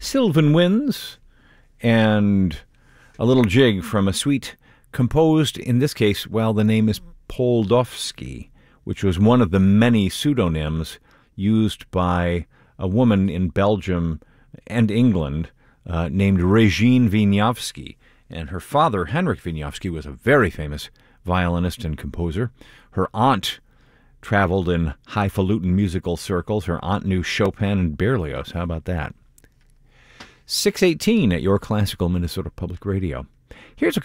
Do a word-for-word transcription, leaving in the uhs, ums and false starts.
Sylvan Winds, and a little jig from a suite composed, in this case, well, the name is Poldovsky, which was one of the many pseudonyms used by a woman in Belgium and England uh, named Regine Wieniawski. And her father, Henryk Wieniawski, was a very famous violinist and composer. Her aunt traveled in highfalutin musical circles. Her aunt knew Chopin and Berlioz. How about that? six eighteen at your Classical Minnesota Public Radio. Here's a